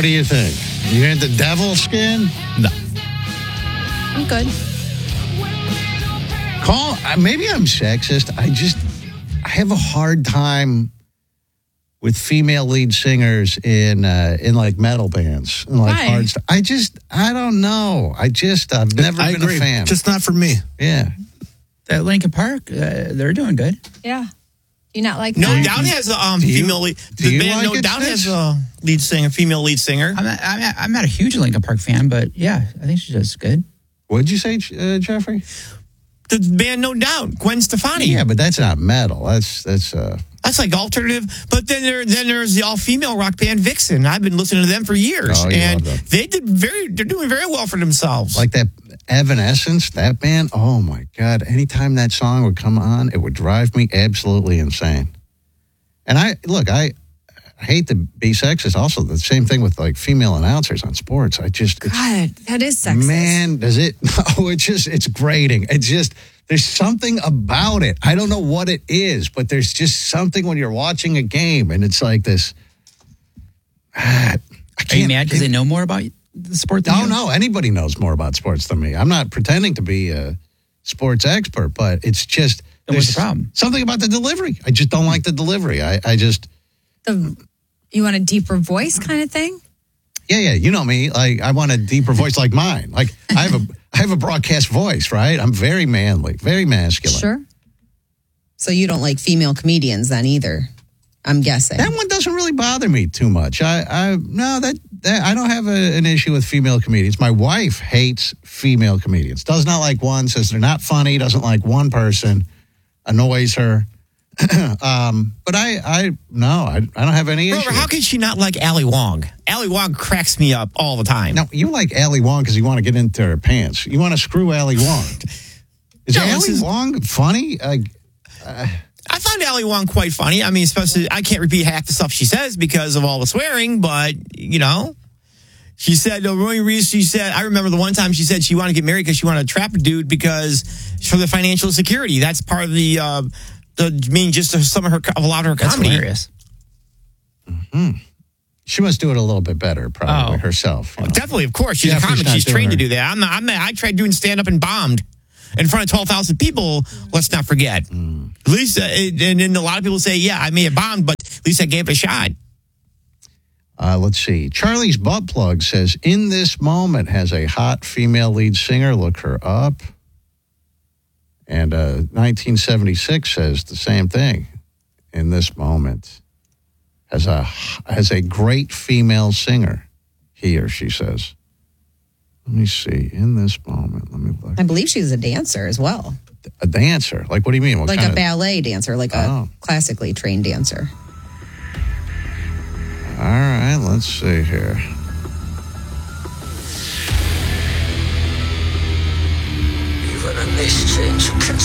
what do you think? You into devil skin? No. I'm good. Maybe I'm sexist. I have a hard time with female lead singers in like metal bands and like Why? hard stuff. I don't know. I've never been agree. a fan. Just not for me. Yeah. That Linkin Park, they're doing good. Yeah. Do you not like No that? Doubt has a female lead. do The you band like No it, Doubt Stitch? has a lead singer, female lead singer. I'm not a huge Linkin Park fan, but yeah, I think she does good. What'd you say, Jeffrey? The band No Doubt, Gwen Stefani. Yeah, but that's not metal. That's That's like alternative. But then there's the all-female rock band Vixen. I've been listening to them for years, Oh, you and love them. they're doing very well for themselves. like that Evanescence, that band. Oh my God. Anytime that song would come on, it would drive me absolutely insane. And I hate to be sexist. Also, the same thing with like female announcers on sports. God, that is sexist. Man, does it? No, it's grating. There's something about it. I don't know what it is, but there's just something when you're watching a game and it's like this. I Are you mad because they know more about the sport than you? No, anybody knows more about sports than me. I'm not pretending to be a sports expert, but it's just Then what's there's the problem? something about the delivery. I just don't like the delivery. You want a deeper voice kind of thing? Yeah. You know me. Like I want a deeper voice like mine. Like I have a broadcast voice, right? I'm very manly, very masculine. Sure. So you don't like female comedians then either, I'm guessing. That one doesn't really bother me too much. I don't have an issue with female comedians. My wife hates female comedians. Does not like one. Says they're not funny. Doesn't like one person. Annoys her. But I don't have any issue. Robert, how can she not like Ali Wong? Ali Wong cracks me up all the time. No, you like Ali Wong because you want to get into her pants. You want to screw Ali Wong. Is Ali Wong funny? I find Ali Wong quite funny. I mean, especially, I can't repeat half the stuff she says because of all the swearing, but, she said, I remember the one time she said she wanted to get married because she wanted to trap a dude because for the financial security. That's part of the just some of a lot of her That's comedy. hilarious. Mm-hmm. She must do it a little bit better, probably herself. Definitely, of course. She's a Jeffrey's comic. not She's doing trained to her. do that. I tried doing stand-up and bombed in front of 12,000 people. Let's not forget. At least, and then a lot of people say, yeah, I may have bombed, but at least I gave it a shot. Let's see. Charlie's butt plug says, in this moment has a hot female lead singer. Look her up. And 1976 says the same thing. In this moment has a great female singer. He or she says. Let me see. In this moment, let me look. I believe she's a dancer as well. A dancer? Like, what do you mean? What Like kind a ballet dancer, like a classically trained dancer. All right, let's see here. Even a nice change